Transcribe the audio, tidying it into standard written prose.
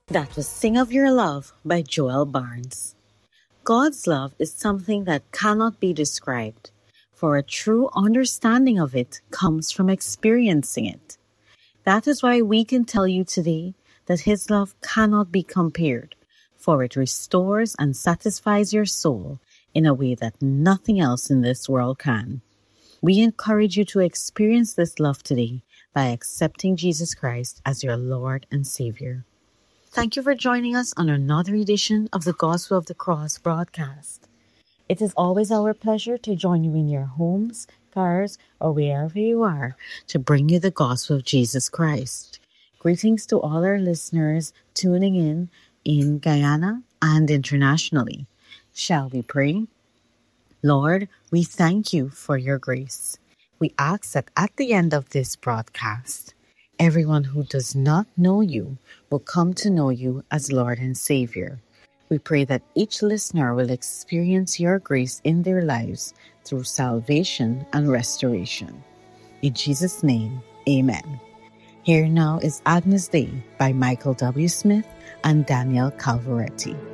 That was Sing of Your Love by Joel Barnes. God's love is something that cannot be described, for a true understanding of it comes from experiencing it. That is why we can tell you today that His love cannot be compared, for it restores and satisfies your soul in a way that nothing else in this world can. We encourage you to experience this love today by accepting Jesus Christ as your Lord and Savior. Thank you for joining us on another edition of the Gospel of the Cross broadcast. It is always our pleasure to join you in your homes, cars, or wherever you are to bring you the gospel of Jesus Christ. Greetings to all our listeners tuning in Guyana and internationally. Shall we pray? Lord, we thank you for your grace. We ask that at the end of this broadcast, everyone who does not know you will come to know you as Lord and Savior. We pray that each listener will experience your grace in their lives through salvation and restoration. In Jesus' name, amen. Here now is Agnus Dei by Michael W. Smith and Daniel Calvaretti.